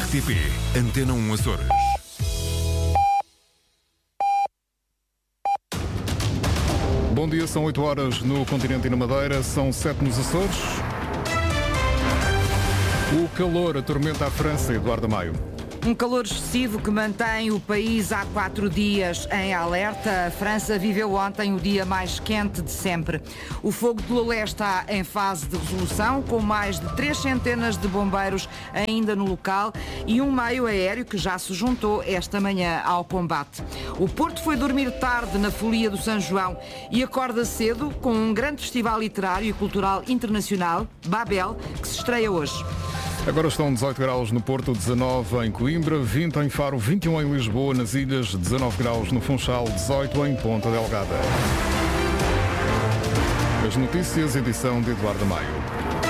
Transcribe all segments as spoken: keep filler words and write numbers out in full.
R T P Antena um Açores. Bom dia, são oito horas no continente e na Madeira, são sete nos Açores. O calor atormenta a França, Eduardo Maio. Um calor excessivo que mantém o país há quatro dias em alerta. A França viveu ontem o dia mais quente de sempre. O fogo de Lolé está em fase de resolução, com mais de três centenas de bombeiros ainda no local e um meio aéreo que já se juntou esta manhã ao combate. O Porto foi dormir tarde na folia do São João e acorda cedo com um grande festival literário e cultural internacional, Babel, que se estreia hoje. Agora estão dezoito graus no Porto, dezanove em Coimbra, vinte em Faro, vinte e um em Lisboa, nas ilhas, dezanove graus no Funchal, dezoito em Ponta Delgada. As notícias, edição de Eduardo Maio.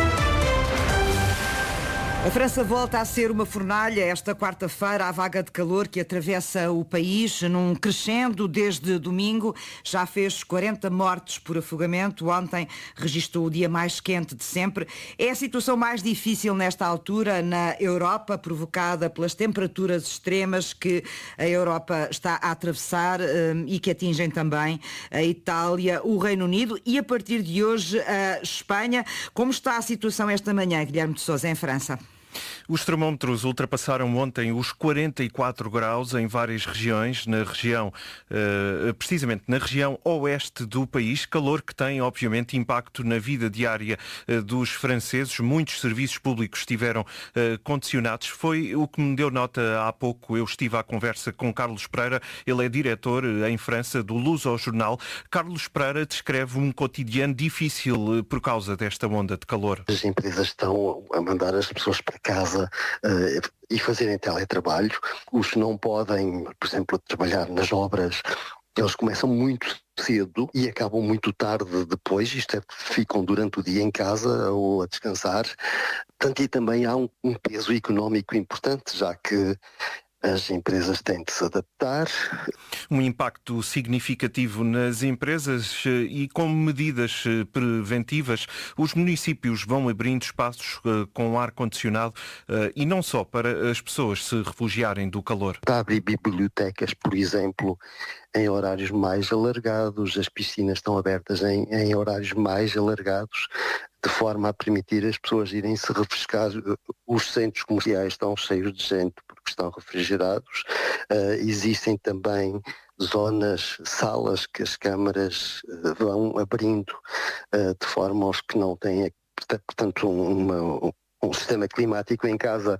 A França volta a ser uma fornalha esta quarta-feira. A vaga de calor que atravessa o país num crescendo desde domingo já fez quarenta mortes por afogamento. Ontem registrou o dia mais quente de sempre. É a situação mais difícil nesta altura na Europa, provocada pelas temperaturas extremas que a Europa está a atravessar e que atingem também a Itália, o Reino Unido e a partir de hoje a Espanha. Como está a situação esta manhã, Guilherme de Sousa, em França? Os termómetros ultrapassaram ontem os quarenta e quatro graus em várias regiões, na região, precisamente na região oeste do país, calor que tem, obviamente, impacto na vida diária dos franceses. Muitos serviços públicos estiveram condicionados. Foi o que me deu nota há pouco. Eu estive à conversa com Carlos Pereira, ele é diretor em França do Luso Jornal. Carlos Pereira descreve um cotidiano difícil por causa desta onda de calor. As empresas estão a mandar as pessoas para casa uh, e fazerem teletrabalho. Os que não podem, por exemplo, trabalhar nas obras, eles começam muito cedo e acabam muito tarde depois, isto é, ficam durante o dia em casa ou a descansar. Portanto, e também há um, um peso económico importante, já que as empresas têm de se adaptar. Um impacto significativo nas empresas e com medidas preventivas. Os municípios vão abrindo espaços com ar-condicionado e não só para as pessoas se refugiarem do calor. Está a abrir bibliotecas, por exemplo, em horários mais alargados. As piscinas estão abertas em, em horários mais alargados, de forma a permitir as pessoas irem se refrescar. Os centros comerciais estão cheios de gente porque estão refrigerados. Uh, existem também zonas, salas que as câmaras uh, vão abrindo uh, de forma aos que não têm, portanto, uma, um sistema climático em casa.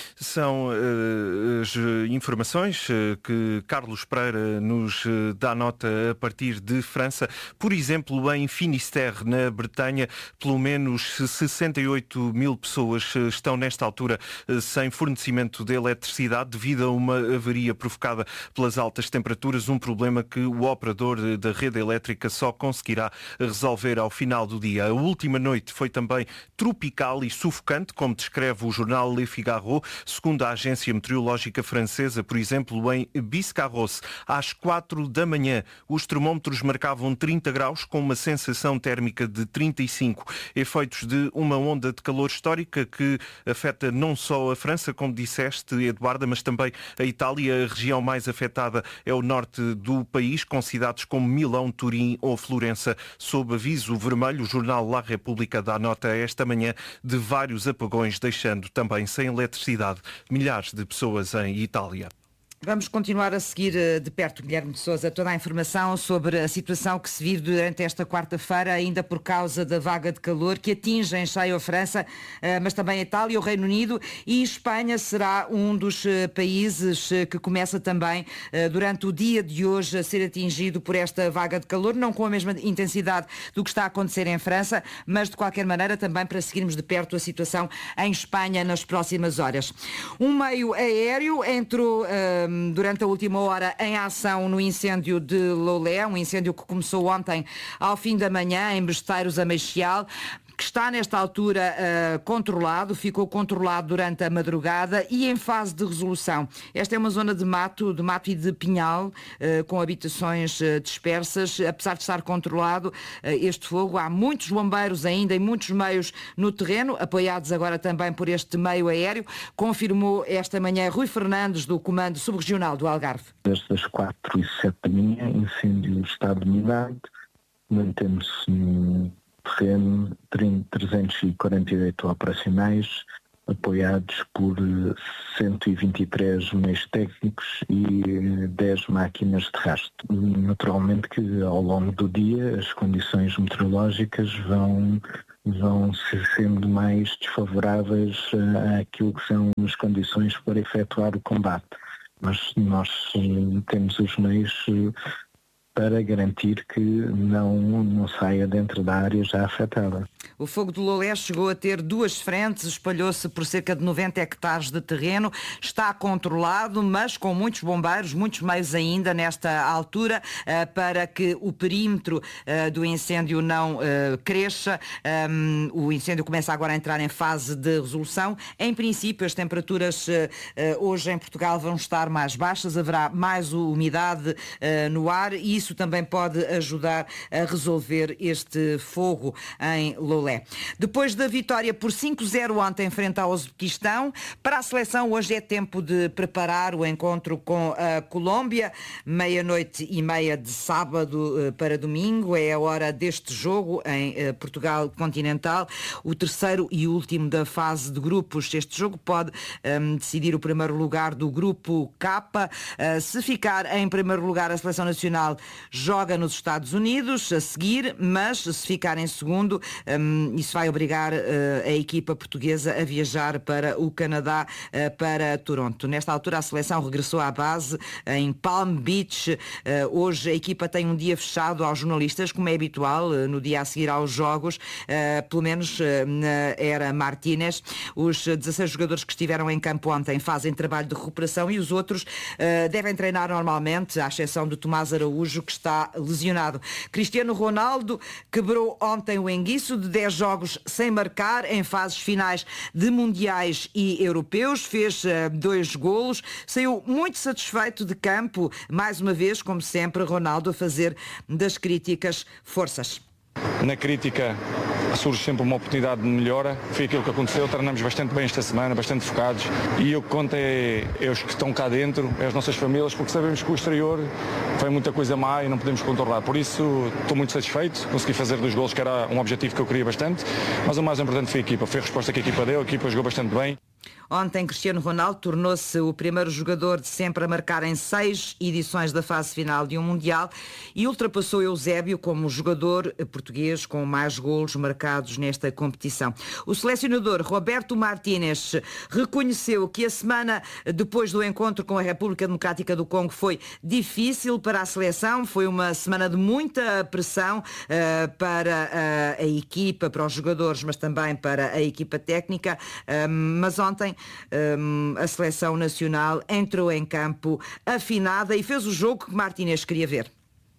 São uh, as informações uh, que Carlos Pereira nos uh, dá nota a partir de França. Por exemplo, em Finisterre, na Bretanha, pelo menos sessenta e oito mil pessoas uh, estão nesta altura uh, sem fornecimento de eletricidade devido a uma avaria provocada pelas altas temperaturas, um problema que o operador da rede elétrica só conseguirá resolver ao final do dia. A última noite foi também tropical e sufocante, como descreve o jornal Le Figaro. Segundo a agência meteorológica francesa, por exemplo, em Biscarrosse, às quatro da manhã, os termómetros marcavam trinta graus, com uma sensação térmica de trinta e cinco. Efeitos de uma onda de calor histórica que afeta não só a França, como disseste, Eduarda, mas também a Itália. A região mais afetada é o norte do país, com cidades como Milão, Turim ou Florença. Sob aviso vermelho, o jornal La Repubblica dá nota esta manhã de vários apagões, deixando também sem eletricidade milhares de pessoas em Itália. Vamos continuar a seguir de perto, Guilherme de Sousa, toda a informação sobre a situação que se vive durante esta quarta-feira, ainda por causa da vaga de calor que atinge em cheio a França, mas também a Itália, o Reino Unido e Espanha será um dos países que começa também durante o dia de hoje a ser atingido por esta vaga de calor, não com a mesma intensidade do que está a acontecer em França, mas de qualquer maneira também para seguirmos de perto a situação em Espanha nas próximas horas. Um meio aéreo entrou durante a última hora em ação no incêndio de Lolé, um incêndio que começou ontem ao fim da manhã em Besteiros, a Meixal. que está nesta altura uh, controlado, ficou controlado durante a madrugada e em fase de resolução. Esta é uma zona de mato, de mato e de pinhal, uh, com habitações uh, dispersas. Apesar de estar controlado uh, este fogo, há muitos bombeiros ainda e muitos meios no terreno, apoiados agora também por este meio aéreo, confirmou esta manhã Rui Fernandes, do Comando Subregional do Algarve. Desde as quatro e sete da manhã, incêndio está dominado, mantemos-se no terreno trezentos e quarenta e oito operacionais, apoiados por cento e vinte e três meios técnicos e dez máquinas de rastro. Naturalmente que ao longo do dia as condições meteorológicas vão, vão ser sendo mais desfavoráveis àquilo que são as condições para efetuar o combate. Mas nós temos os meios para garantir que não, não saia dentro da área já afetada. O fogo do Lolé chegou a ter duas frentes, espalhou-se por cerca de noventa hectares de terreno, está controlado, mas com muitos bombeiros, muitos meios ainda nesta altura, para que o perímetro do incêndio não cresça. O incêndio começa agora a entrar em fase de resolução. Em princípio, as temperaturas hoje em Portugal vão estar mais baixas, haverá mais umidade no ar e isso também pode ajudar a resolver este fogo em Lolé. Depois da vitória por cinco a zero ontem frente ao Uzbequistão, para a seleção hoje é tempo de preparar o encontro com a Colômbia, meia-noite e meia de sábado para domingo, é a hora deste jogo em Portugal continental, o terceiro e último da fase de grupos. Este jogo pode um, decidir o primeiro lugar do grupo K. Uh, se ficar em primeiro lugar, a seleção nacional joga nos Estados Unidos a seguir, mas se ficar em segundo, um, isso vai obrigar uh, a equipa portuguesa a viajar para o Canadá, uh, para Toronto. Nesta altura a seleção regressou à base em Palm Beach. Uh, hoje a equipa tem um dia fechado aos jornalistas, como é habitual, uh, no dia a seguir aos jogos, uh, pelo menos uh, na era Martínez. Os dezasseis jogadores que estiveram em campo ontem fazem trabalho de recuperação e os outros uh, devem treinar normalmente, à exceção de Tomás Araújo, que está lesionado. Cristiano Ronaldo quebrou ontem o enguiço de dez jogos sem marcar em fases finais de mundiais e europeus, fez uh, dois golos, saiu muito satisfeito de campo, mais uma vez, como sempre, Ronaldo a fazer das críticas forças. Na crítica surge sempre uma oportunidade de melhora, foi aquilo que aconteceu, treinamos bastante bem esta semana, bastante focados e o que conta é, é os que estão cá dentro, é as nossas famílias, porque sabemos que o exterior foi muita coisa má e não podemos controlar, por isso estou muito satisfeito, consegui fazer dois golos que era um objetivo que eu queria bastante, mas o mais importante foi a equipa, foi a resposta que a equipa deu, a equipa jogou bastante bem. Ontem, Cristiano Ronaldo tornou-se o primeiro jogador de sempre a marcar em seis edições da fase final de um Mundial e ultrapassou Eusébio como jogador português com mais golos marcados nesta competição. O selecionador Roberto Martínez reconheceu que a semana depois do encontro com a República Democrática do Congo foi difícil para a seleção, foi uma semana de muita pressão uh, para uh, a equipa, para os jogadores, mas também para a equipa técnica, uh, mas ontem Um, a seleção nacional entrou em campo afinada e fez o jogo que Martínez queria ver.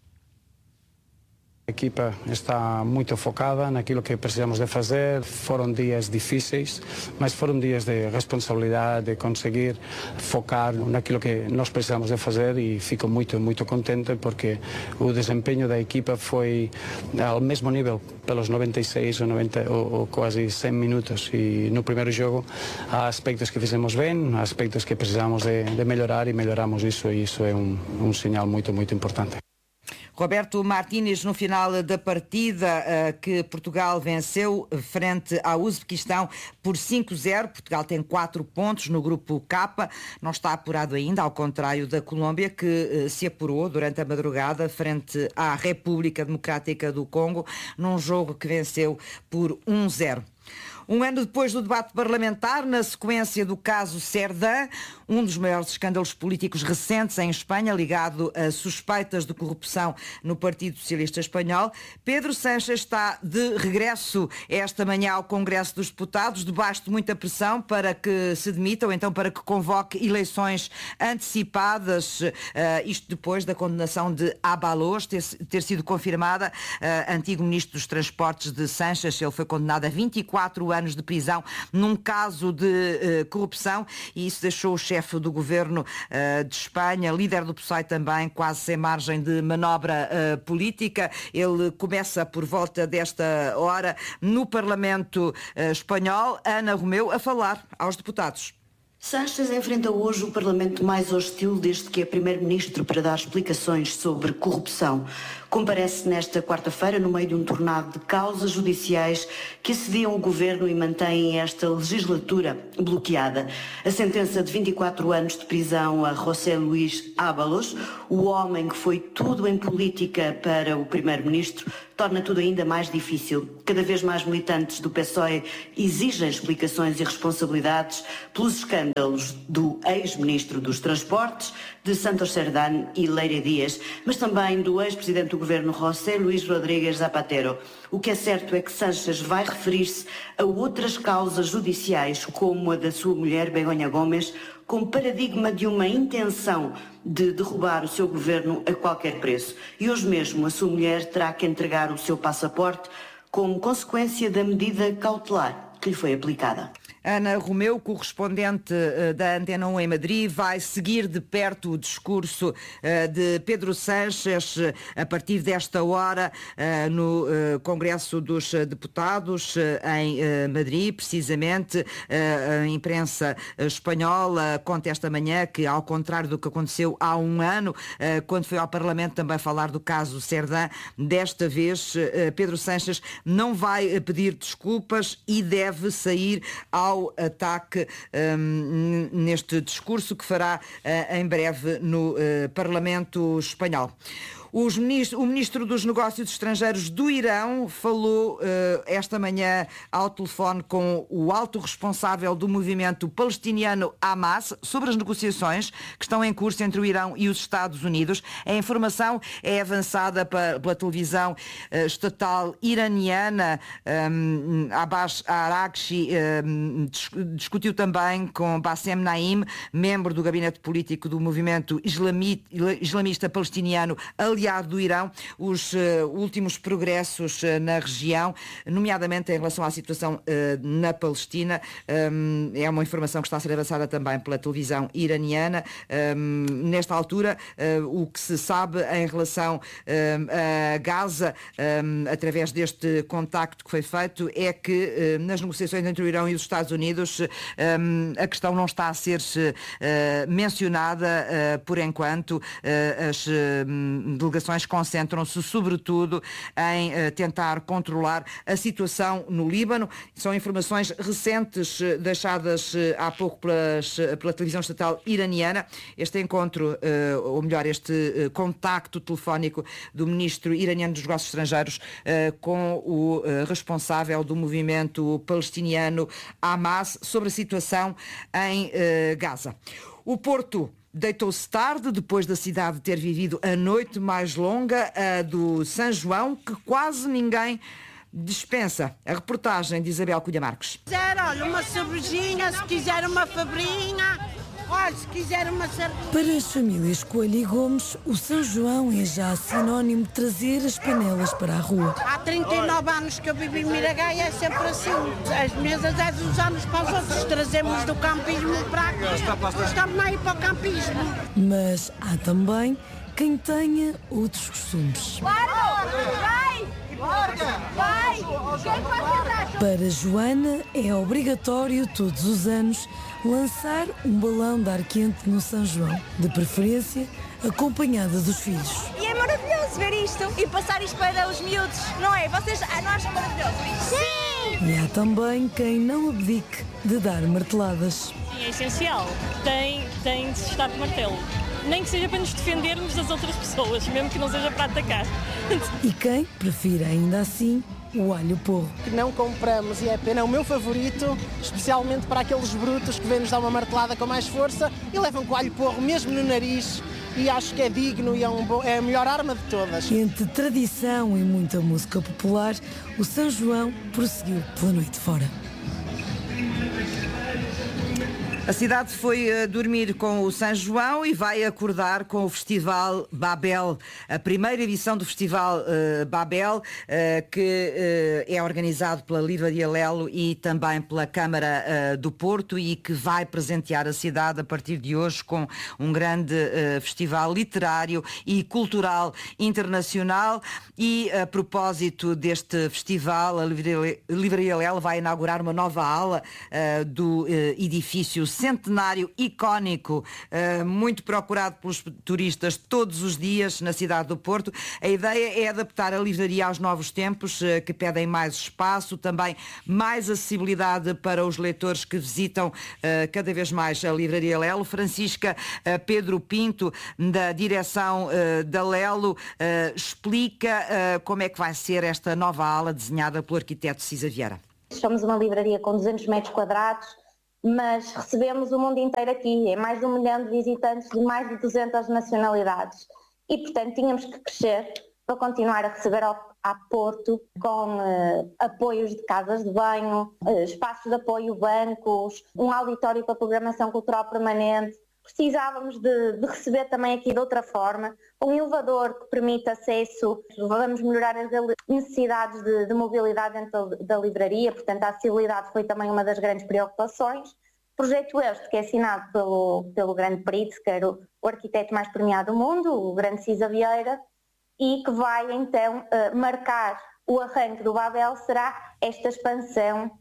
A equipa está muito focada naquilo que precisamos de fazer. Foram dias difíceis, mas foram dias de responsabilidade, de conseguir focar naquilo que nós precisamos de fazer e fico muito, muito contente porque o desempenho da equipa foi ao mesmo nível pelos noventa e seis ou, noventa, ou, ou quase cem minutos e no primeiro jogo há aspectos que fizemos bem, há aspectos que precisamos de, de melhorar e melhoramos isso e isso é um, um sinal muito, muito importante. Roberto Martínez, no final da partida uh, que Portugal venceu frente ao Uzbequistão por cinco a zero. Portugal tem quatro pontos no grupo K. Não está apurado ainda, ao contrário da Colômbia, que uh, se apurou durante a madrugada frente à República Democrática do Congo, num jogo que venceu por um a zero. Um ano depois do debate parlamentar, na sequência do caso Cerdã, um dos maiores escândalos políticos recentes em Espanha, ligado a suspeitas de corrupção no Partido Socialista Espanhol, Pedro Sánchez está de regresso esta manhã ao Congresso dos Deputados, debaixo de muita pressão para que se demita ou então para que convoque eleições antecipadas, uh, isto depois da condenação de Ábalos ter, ter sido confirmada, uh, antigo Ministro dos Transportes de Sánchez. Ele foi condenado a vinte e quatro anos de prisão num caso de uh, corrupção e isso deixou o chefe do governo uh, de Espanha, líder do P S O E também, quase sem margem de manobra uh, política. Ele começa por volta desta hora no Parlamento uh, espanhol, Ana Romeu, a falar aos deputados. Sánchez enfrenta hoje o Parlamento mais hostil desde que é Primeiro-Ministro para dar explicações sobre corrupção. Comparece nesta quarta-feira no meio de um tornado de causas judiciais que assediam o Governo e mantêm esta legislatura bloqueada. A sentença de vinte e quatro anos de prisão a José Luís Ábalos, o homem que foi tudo em política para o Primeiro-Ministro, torna tudo ainda mais difícil. Cada vez mais militantes do P S O E exigem explicações e responsabilidades pelos escândalos do ex-Ministro dos Transportes, de Santos Cerdán e Leire Dias, mas também do ex-Presidente do Governo José Luís Rodríguez Zapatero. O que é certo é que Sánchez vai referir-se a outras causas judiciais, como a da sua mulher Begonha Gomes, com paradigma de uma intenção de derrubar o seu governo a qualquer preço. E hoje mesmo a sua mulher terá que entregar o seu passaporte como consequência da medida cautelar que lhe foi aplicada. Ana Romeu, correspondente da Antena um em Madrid, vai seguir de perto o discurso de Pedro Sánchez a partir desta hora no Congresso dos Deputados em Madrid. Precisamente, a imprensa espanhola conta esta manhã que, ao contrário do que aconteceu há um ano, quando foi ao Parlamento também falar do caso Cerdã, desta vez Pedro Sánchez não vai pedir desculpas e deve sair ao ao ataque um, neste discurso que fará uh, em breve no uh, Parlamento espanhol. Os ministro, o Ministro dos Negócios Estrangeiros do Irão falou uh, esta manhã ao telefone com o alto responsável do movimento palestiniano Hamas sobre as negociações que estão em curso entre o Irão e os Estados Unidos. A informação é avançada pela, pela televisão uh, estatal iraniana. Um, Abbas Araghchi um, dis, discutiu também com Bassem Naim, membro do gabinete político do movimento islami, islamista palestiniano aliado do Irão, os uh, últimos progressos uh, na região, nomeadamente em relação à situação uh, na Palestina. Um, é uma informação que está a ser avançada também pela televisão iraniana. Um, nesta altura, uh, o que se sabe em relação uh, a Gaza, um, através deste contacto que foi feito, é que uh, nas negociações entre o Irão e os Estados Unidos um, a questão não está a ser uh, mencionada uh, por enquanto. Uh, as uh, delegações concentram-se sobretudo em uh, tentar controlar a situação no Líbano. São informações recentes uh, deixadas uh, há pouco pelas, uh, pela televisão estatal iraniana. Este encontro, uh, ou melhor, este uh, contacto telefónico do ministro iraniano dos Negócios Estrangeiros uh, com o uh, responsável do movimento palestiniano Hamas sobre a situação em uh, Gaza. O Porto deitou-se tarde, depois da cidade ter vivido a noite mais longa, a do São João, que quase ninguém dispensa. A reportagem de Isabel Cunha Marques. Se quiser, olha, uma cervejinha, se quiser uma fabrinha, olha, se quiser uma cerveja. Para as famílias Coelho e Gomes, o São João é já sinónimo de trazer as panelas para a rua. Há trinta e nove anos que eu vivo em Miragaia e é sempre assim. As mesas é dos anos para os outros. Trazemos do campismo para aqui. Estamos aí para o campismo. Mas há também quem tenha outros costumes. Vai! Vai! Para Joana é obrigatório todos os anos lançar um balão de ar quente no São João, de preferência acompanhada dos filhos. E é maravilhoso ver isto e passar isto para os miúdos, não é? Vocês não acham maravilhoso isto? Sim! E há também quem não abdique de dar marteladas. É essencial, tem, tem de se estar de martelo. Nem que seja para nos defendermos das outras pessoas, mesmo que não seja para atacar. E quem prefira ainda assim o alho porro. Que não compramos e é pena, é o meu favorito, especialmente para aqueles brutos que vêm-nos dar uma martelada com mais força e levam com o alho porro mesmo no nariz e acho que é digno e é, um bom, é a melhor arma de todas. Entre tradição e muita música popular, o São João prosseguiu pela noite fora. A cidade foi uh, dormir com o São João e vai acordar com o Festival Babel, a primeira edição do Festival uh, Babel, uh, que uh, é organizado pela Livraria Lelo e também pela Câmara uh, do Porto e que vai presentear a cidade a partir de hoje com um grande uh, festival literário e cultural internacional. E a propósito deste festival, a Livraria, Livraria Lelo vai inaugurar uma nova ala uh, do uh, edifício centenário icónico, uh, muito procurado pelos turistas todos os dias na cidade do Porto. A ideia é adaptar a livraria aos novos tempos, uh, que pedem mais espaço, também mais acessibilidade para os leitores que visitam uh, cada vez mais a Livraria Lelo. Francisca uh, Pedro Pinto, da direção uh, da Lelo, uh, explica uh, como é que vai ser esta nova ala desenhada pelo arquiteto Cisa Vieira. Somos uma livraria com duzentos metros quadrados, mas recebemos o mundo inteiro aqui, é mais de um milhão de visitantes de mais de duzentas nacionalidades e, portanto, tínhamos que crescer para continuar a receber ao, a Porto com uh, apoios de casas de banho, uh, espaços de apoio, bancos, um auditório para programação cultural permanente. Precisávamos de, de receber também aqui de outra forma, um elevador que permite acesso, vamos melhorar as necessidades de, de mobilidade dentro da livraria, portanto a acessibilidade foi também uma das grandes preocupações. Projeto este que é assinado pelo, pelo grande Pritzker, o, o arquiteto mais premiado do mundo, o grande Cisa Vieira, e que vai então uh, marcar o arranque do Babel, será esta expansão.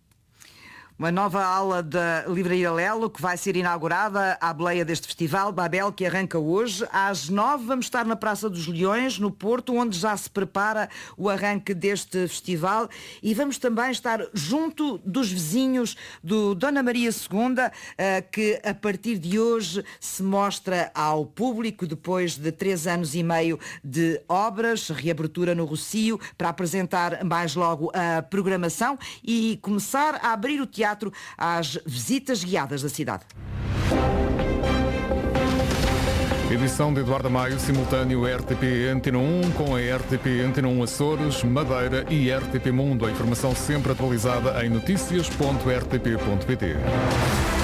Uma nova ala da Livraria Lelo que vai ser inaugurada à boleia deste festival Babel, que arranca hoje. Às nove vamos estar na Praça dos Leões, no Porto, onde já se prepara o arranque deste festival. E vamos também estar junto dos vizinhos do Dona Maria segunda, que a partir de hoje se mostra ao público, depois de três anos e meio de obras, reabertura no Rocio, para apresentar mais logo a programação e começar a abrir o teatro às visitas guiadas da cidade. Edição de Eduardo Maio, simultâneo R T P Antena um com a R T P Antena um Açores, Madeira e R T P Mundo. A informação sempre atualizada em notícias ponto r t p ponto p t.